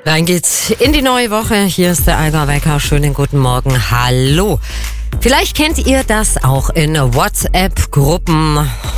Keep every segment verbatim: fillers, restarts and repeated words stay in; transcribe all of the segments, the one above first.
Rein geht's in die neue Woche. Hier ist der Allgäuer Wecker. Schönen guten Morgen. Hallo. Vielleicht kennt ihr das auch in WhatsApp-Gruppen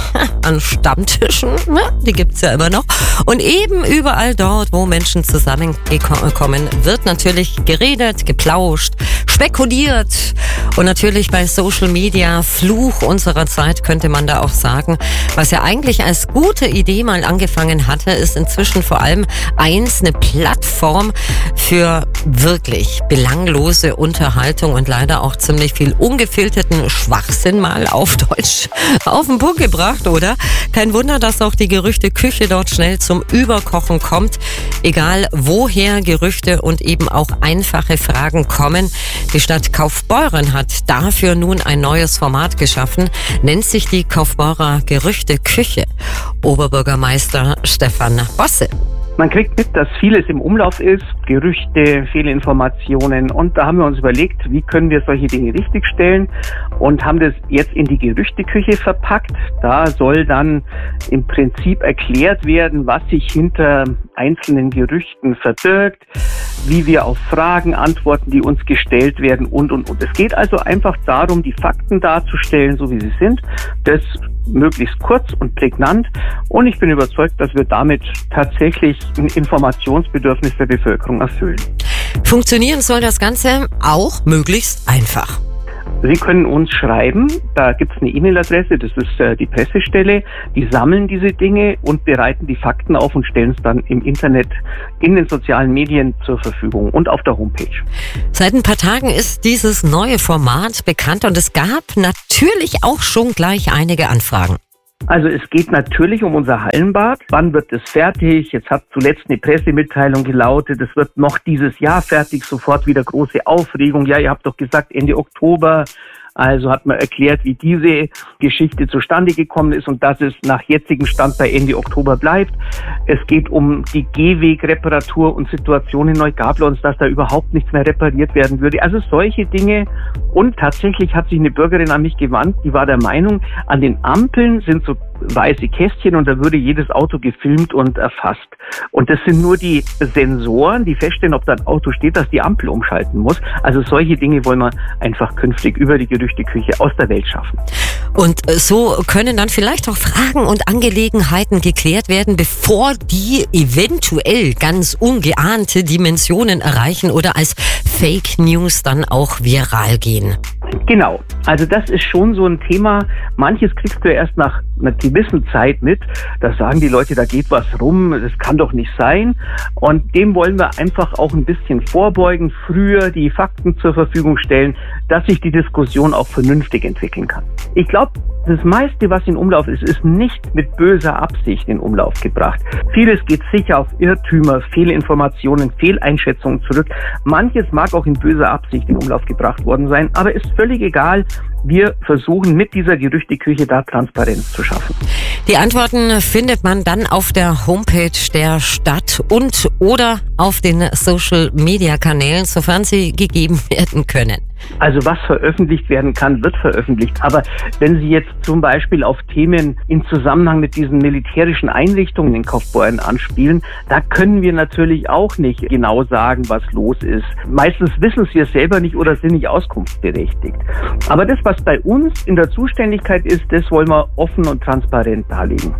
an Stammtischen. Die gibt's ja immer noch. Und eben überall dort, wo Menschen zusammenkommen, wird natürlich geredet, geplauscht, spekuliert. Und natürlich bei Social Media, Fluch unserer Zeit, könnte man da auch sagen. Was ja eigentlich als gute Idee mal angefangen hatte, ist inzwischen vor allem eins, eine Plattform für wirklich belanglose Unterhaltung und leider auch ziemlich viel ungefilterten Schwachsinn mal auf Deutsch auf den Punkt gebracht, oder? Kein Wunder, dass auch die Gerüchteküche dort schnell zum Überkochen kommt. Egal woher Gerüchte und eben auch einfache Fragen kommen. Die Stadt Kaufbeuren hat dafür nun ein neues Format geschaffen, nennt sich die Kaufbeurer Gerüchteküche. Oberbürgermeister Stefan Bosse. Man kriegt mit, dass vieles im Umlauf ist, Gerüchte, Fehlinformationen, und da haben wir uns überlegt, wie können wir solche Dinge richtigstellen und haben das jetzt in die Gerüchteküche verpackt. Da soll dann im Prinzip erklärt werden, was sich hinter einzelnen Gerüchten verbirgt, wie wir auf Fragen antworten, die uns gestellt werden und, und, und. Es geht also einfach darum, die Fakten darzustellen, so wie sie sind, das möglichst kurz und prägnant, und ich bin überzeugt, dass wir damit tatsächlich ein Informationsbedürfnis der Bevölkerung erfüllen. Funktionieren soll das Ganze auch möglichst einfach. Sie können uns schreiben, da gibt es eine E-Mail-Adresse, das ist äh, die Pressestelle, die sammeln diese Dinge und bereiten die Fakten auf und stellen es dann im Internet, in den sozialen Medien zur Verfügung und auf der Homepage. Seit ein paar Tagen ist dieses neue Format bekannt und es gab natürlich auch schon gleich einige Anfragen. Also es geht natürlich um unser Hallenbad. Wann wird es fertig? Jetzt hat zuletzt eine Pressemitteilung gelautet, es wird noch dieses Jahr fertig, sofort wieder große Aufregung. Ja, ihr habt doch gesagt Ende Oktober. Also hat man erklärt, wie diese Geschichte zustande gekommen ist und dass es nach jetzigem Stand bei Ende Oktober bleibt. Es geht um die Gehwegreparatur und Situation in Neugablonz, dass da überhaupt nichts mehr repariert werden würde. Also solche Dinge. Und tatsächlich hat sich eine Bürgerin an mich gewandt, die war der Meinung, an den Ampeln sind so weiße Kästchen und da würde jedes Auto gefilmt und erfasst. Und das sind nur die Sensoren, die feststellen, ob da ein Auto steht, dass die Ampel umschalten muss. Also solche Dinge wollen wir einfach künftig über die Gerüchteküche aus der Welt schaffen. Und so können dann vielleicht auch Fragen und Angelegenheiten geklärt werden, bevor die eventuell ganz ungeahnte Dimensionen erreichen oder als Fake News dann auch viral gehen. Genau, also das ist schon so ein Thema. Manches kriegst du erst nach einer gewissen Zeit mit. Da sagen die Leute, da geht was rum, das kann doch nicht sein. Und dem wollen wir einfach auch ein bisschen vorbeugen, früher die Fakten zur Verfügung stellen, dass sich die Diskussion auch vernünftig entwickeln kann. Ich glaube, das meiste, was in Umlauf ist, ist nicht mit böser Absicht in Umlauf gebracht. Vieles geht sicher auf Irrtümer, Fehlinformationen, Fehleinschätzungen zurück. Manches mag auch in böser Absicht in Umlauf gebracht worden sein, aber ist völlig egal. Wir versuchen mit dieser Gerüchteküche da Transparenz zu schaffen. Die Antworten findet man dann auf der Homepage der Stadt und oder auf den Social-Media-Kanälen, sofern sie gegeben werden können. Also was veröffentlicht werden kann, wird veröffentlicht. Aber wenn Sie jetzt zum Beispiel auf Themen im Zusammenhang mit diesen militärischen Einrichtungen in Kaufbeuren anspielen, da können wir natürlich auch nicht genau sagen, was los ist. Meistens wissen Sie es selber nicht oder sind nicht auskunftsberechtigt. Aber das, was bei uns in der Zuständigkeit ist, das wollen wir offen und transparent darlegen.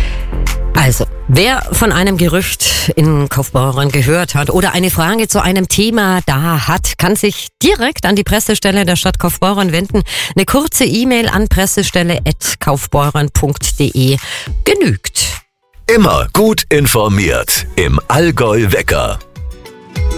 Also, wer von einem Gerücht in Kaufbeuren gehört hat oder eine Frage zu einem Thema da hat, kann sich direkt an die Pressestelle der Stadt Kaufbeuren wenden. Eine kurze E-Mail an pressestelle at kaufbeuren punkt de genügt. Immer gut informiert im Allgäuer Wecker.